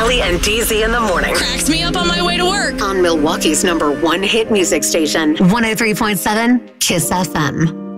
Molly and DZ in the morning. Cracks me up on my way to work. On Milwaukee's #1 hit music station, 103.7 KISS FM.